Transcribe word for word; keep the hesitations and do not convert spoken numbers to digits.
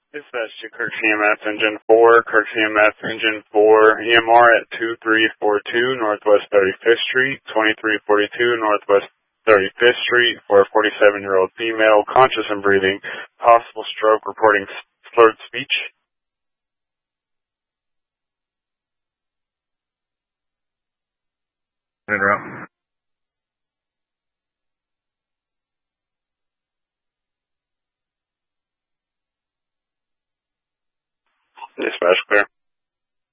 Dispatch to Kirk C M S Engine four, Kirk C M S Engine four, E M R at two three four two Northwest thirty-fifth Street, twenty-three forty-two Northwest thirty-fifth Street, for a forty-seven-year-old female, conscious and breathing, possible stroke, reporting slurred speech. Interrupt. Dispatch clear.